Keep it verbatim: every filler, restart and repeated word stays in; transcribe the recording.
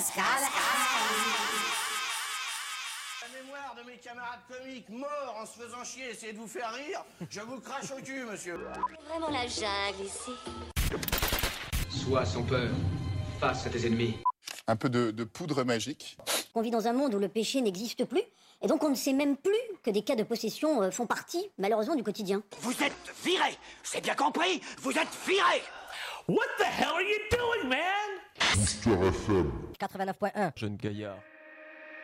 La mémoire de mes camarades comiques morts en se faisant chier et essayer de vous faire rire, je vous crache au cul, monsieur. C'est vraiment la jungle ici. Sois sans peur, face à tes ennemis. Un peu de, de poudre magique. On vit dans un monde où le péché n'existe plus, et donc on ne sait même plus que des cas de possession euh, font partie, malheureusement, du quotidien. Vous êtes virés, c'est bien compris, vous êtes virés. What the hell are you doing, man? Booster F M. quatre-vingt-neuf point un. Jeune gaillard.